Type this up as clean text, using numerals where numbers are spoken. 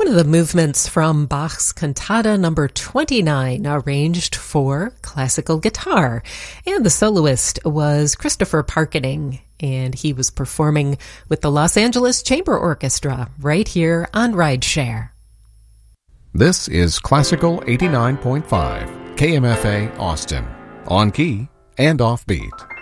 one of the movements from Bach's Cantata number 29, arranged for classical guitar. And the soloist was Christopher Parkening, and he was performing with the Los Angeles Chamber Orchestra right here on Rideshare. This is Classical 89.5, KMFA Austin, on key and offbeat.